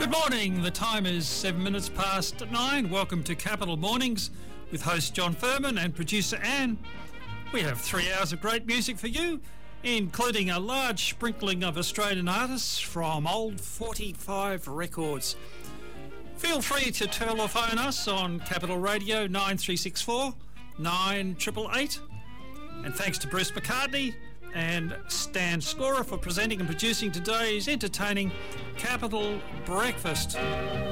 Good morning. The time is 7 minutes past 9. Welcome to Capital Mornings with host John Furman and producer Anne. We have 3 hours of great music for you, including a large sprinkling of Australian artists from old 45 records. Feel free to telephone us on Capital Radio 9364 9888. And thanks to Bruce McCartney and Stan Scorer for presenting and producing today's entertaining Capital Breakfast.